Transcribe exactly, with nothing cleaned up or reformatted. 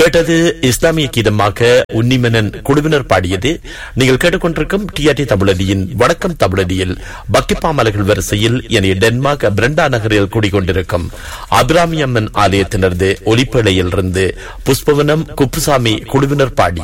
கேட்டது இஸ்லாமிய கீதமாக உன்னிமனன் குழுவினர் பாடியது. நீங்கள் கேட்டுக்கொண்டிருக்கும் டிஆர்டி தமிழடியின் வணக்கம் தமிழடியில் பக்கிப்பாமலர்கள் வரிசையில் என டென்மார்க் பிரண்டா நகரில் கூடிக்கொண்டிருக்கும் அபிராமி அம்மன் ஆலயத்தினரது ஒலிப்பேழையிலிருந்து புஷ்பவனம் குப்புசாமி குழுவினர் பாடி